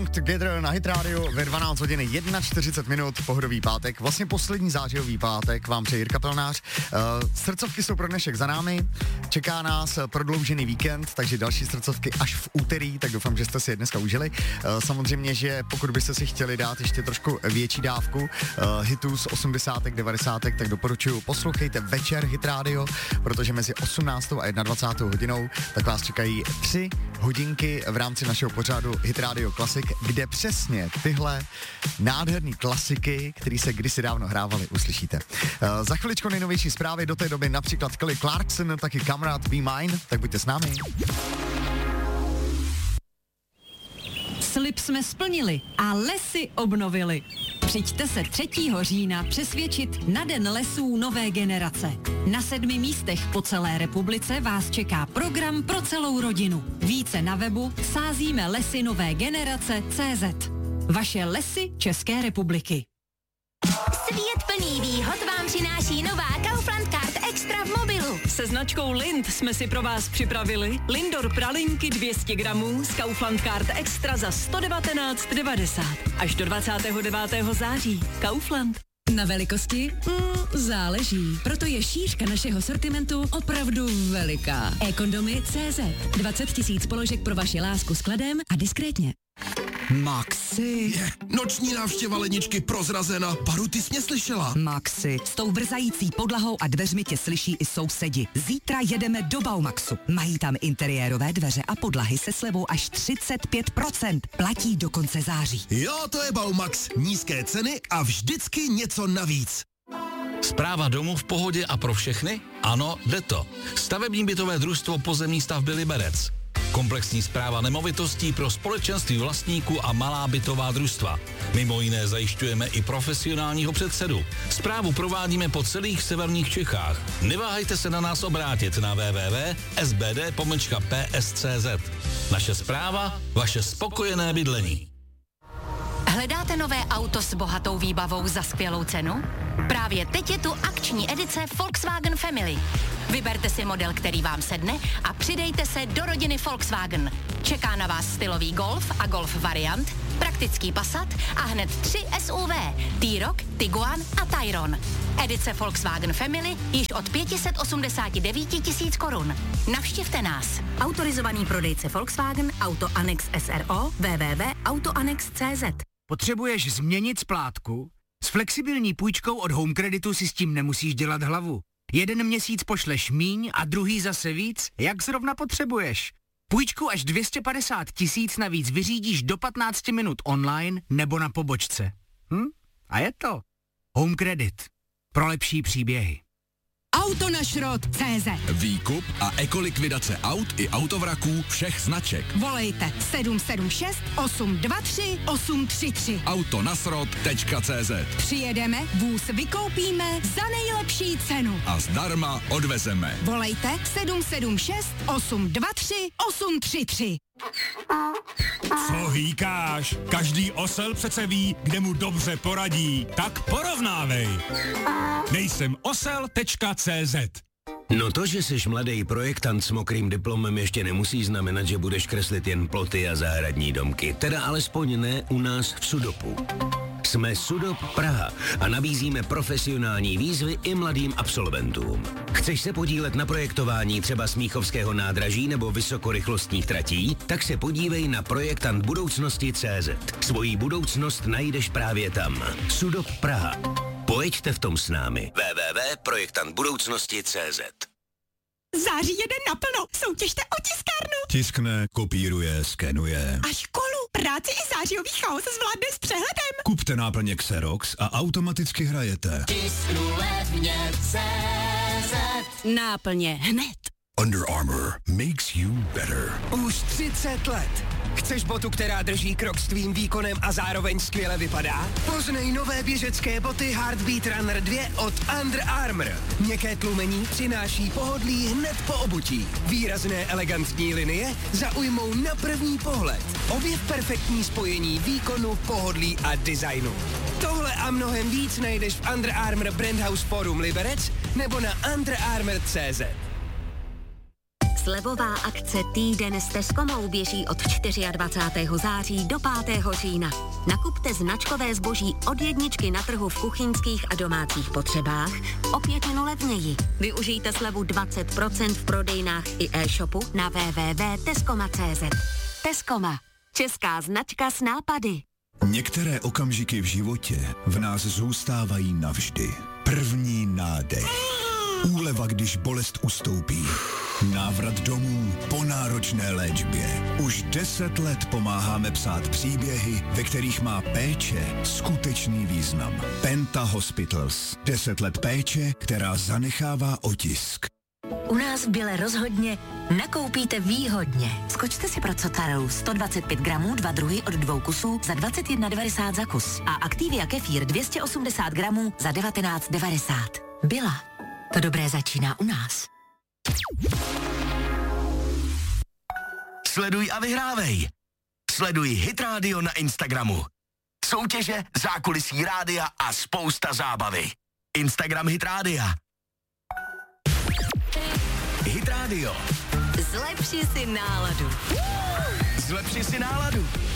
Belong Together na Hit Radio ve 12 hodin 41 pohodový pátek, vlastně poslední zářijový pátek, vám přeje Jirka Pelnář. Srdcovky jsou pro dnešek za námi, čeká nás prodloužený víkend, takže další srdcovky až v úterý, tak doufám, že jste si je dneska užili. Samozřejmě, že pokud byste si chtěli dát ještě trošku větší dávku hitů z 80. 90. tak doporučuji, poslouchejte večer Hit Radio, protože mezi 18. a 21. hodinou tak vás čekají 3 hodinky v rámci našeho pořadu Hit Radio Classic, kde přesně tyhle nádherný klasiky, které se kdysi dávno hrávaly, uslyšíte. Za chviličku nejnovější zprávy, do té doby například Kelly Clarkson, taky Kamarád Be Mine, tak buďte s námi. Slib jsme splnili a lesy obnovili. Přijďte se 3. října přesvědčit na Den lesů nové generace. Na 7 místech po celé republice vás čeká program pro celou rodinu. Více na webu sázíme lesy nové generace.cz. Vaše lesy České republiky. Svět plný výhod vám přináší nová Kaufland Card Extra v mobilu. Se značkou Lind jsme si pro vás připravili Lindor pralinky 200 gramů z Kaufland Card Extra za 119,90 až do 29. září. Kaufland. Na velikosti? Záleží. Proto je šířka našeho sortimentu opravdu veliká. E-kondomy.cz 20 000 položek pro vaši lásku s kladem a diskrétně. Maxi. Noční návštěva ledničky prozrazena. Paru, ty jsi mě slyšela? Maxi, s tou vrzající podlahou a dveřmi tě slyší i sousedi. Zítra jedeme do Baumaxu. Mají tam interiérové dveře a podlahy se slevou až 35%. Platí do konce září. Jo, to je Baumax. Nízké ceny a vždycky něco navíc. Správa domu v pohodě a pro všechny? Ano, jde to. Stavební bytové družstvo Pozemní stavby Liberec. Komplexní správa nemovitostí pro společenství vlastníků a malá bytová družstva. Mimo jiné zajišťujeme i profesionálního předsedu. Správu provádíme po celých severních Čechách. Neváhejte se na nás obrátit na www.sbd-ps.cz. Naše správa, vaše spokojené bydlení. Hledáte nové auto s bohatou výbavou za skvělou cenu? Právě teď je tu akční edice Volkswagen Family. Vyberte si model, který vám sedne a přidejte se do rodiny Volkswagen. Čeká na vás stylový Golf a Golf variant, praktický Passat a hned 3 SUV, T-Roc, Tiguan a Tayron. Edice Volkswagen Family již od 589 000 korun. Navštivte nás. Autorizovaný prodejce Volkswagen Auto Annex SRO www.autoannex.cz. Potřebuješ změnit splátku? S flexibilní půjčkou od Home Creditu si s tím nemusíš dělat hlavu. 1 měsíc pošleš míň a druhý zase víc, jak zrovna potřebuješ. Půjčku až 250 000 navíc vyřídíš do 15 minut online nebo na pobočce. A je to Home Credit. Pro lepší příběhy. Auto na šrot.cz. Výkup a ekolikvidace aut i autovraků všech značek. Volejte 776 823 833. Autonasrot.cz. Přijedeme, vůz vykoupíme za nejlepší cenu. A zdarma odvezeme. Volejte 776 823 833. Co hýkáš? Každý osel přece ví, kde mu dobře poradí. Tak porovnávej. Nejsem osel.cz. No to, že jsi mladý projektant s mokrým diplomem, ještě nemusí znamenat, že budeš kreslit jen ploty a zahradní domky. Teda alespoň ne u nás v Sudopu. Jsme Sudop Praha a nabízíme profesionální výzvy i mladým absolventům. Chceš se podílet na projektování třeba Smíchovského nádraží nebo vysokorychlostních tratí? Tak se podívej na projektantbudoucnosti.cz. Svojí budoucnost najdeš právě tam. Sudop Praha. Pojeďte v tom s námi. www.projektantbudoucnosti.cz. Září jede naplno, soutěžte o tiskárnu. Tiskne, kopíruje, skenuje. A školu, práci i zářijový chaos zvládne s přehledem. Kupte náplně Xerox a automaticky hrajete. Tisknu levně CZ. Náplně hned. Under Armour makes you better. Už 30 let. Chceš botu, která drží krok s tvým výkonem a zároveň skvěle vypadá? Poznej nové běžecké boty Heartbeat Runner 2 od Under Armour. Měkké tlumení přináší pohodlí hned po obutí. Výrazné elegantní linie zaujmou na první pohled. Objev perfektní spojení výkonu, pohodlí a designu. Tohle a mnohem víc najdeš v Under Armour Brand House Forum Liberec nebo na underarmour.cz. Slevová akce Týden s Tescomou běží od 24. září do 5. října. Nakupte značkové zboží od jedničky na trhu v kuchyňských a domácích potřebách o 5 levněji. Využijte slevu 20% v prodejnách i e-shopu na www.tescoma.cz. Tescoma. Česká značka s nápady. Některé okamžiky v životě v nás zůstávají navždy. První nádech. Úleva, když bolest ustoupí. Návrat domů po náročné léčbě. Už 10 let pomáháme psát příběhy, ve kterých má péče skutečný význam. Penta Hospitals. 10 let péče, která zanechává otisk. U nás v Běle rozhodně nakoupíte výhodně. Skočte si pro Cotarou 125 gramů, 2 druhy od 2 kusů za 21,90 za kus. A Activia kefír 280 gramů za 19,90. Byla. To dobré začíná u nás. Sleduj a vyhrávej. Sleduj Hit Radio na Instagramu. Soutěže, zákulisí rádia a spousta zábavy. Instagram Hit Rádia. Hit Radio. Zlepši si náladu. Zlepši si náladu.